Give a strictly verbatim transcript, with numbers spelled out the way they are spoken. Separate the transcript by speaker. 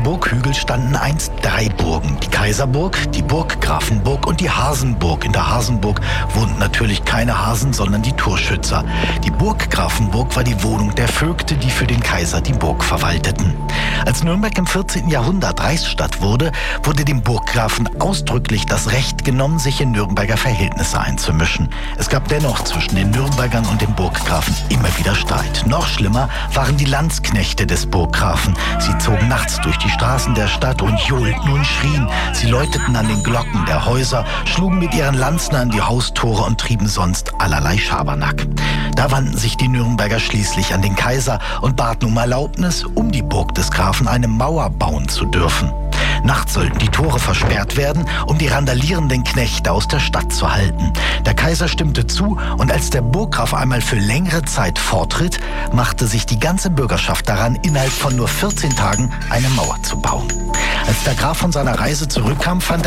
Speaker 1: Burghügel standen einst drei Burgen. Die Kaiserburg, die Burg Grafenburg und die Hasenburg. In der Hasenburg wohnten natürlich keine Hasen, sondern die Torschützer. Die Burg Grafenburg war die Wohnung der Vögte, die für den Kaiser die Burg verwalteten. Als Nürnberg im vierzehnten Jahrhundert Reichsstadt wurde, wurde dem Burggrafen ausdrücklich das Recht genommen, sich in Nürnberger Verhältnisse einzumischen. Es gab dennoch zwischen den Nürnbergern und dem Burggrafen immer wieder Streit. Noch schlimmer waren die Landsknechte des Burggrafen. Sie zogen nachts durch die Straßen der Stadt und johlten und schrien. Sie läuteten an den Glocken der Häuser, schlugen mit ihren Lanzen an die Haustore und trieben sonst allerlei Schabernack. Da wandten sich die Nürnberger schließlich an den Kaiser und baten um Erlaubnis, um die Burg des Grafen eine Mauer bauen zu dürfen. Nachts sollten die Tore versperrt werden, um die randalierenden Knechte aus der Stadt zu halten. Der Kaiser stimmte zu und als der Burggraf einmal für längere Zeit fortritt, machte sich die ganze Bürgerschaft daran, innerhalb von nur vierzehn Tagen eine Mauer zu bauen. Als der Graf von seiner Reise zurückkam, fand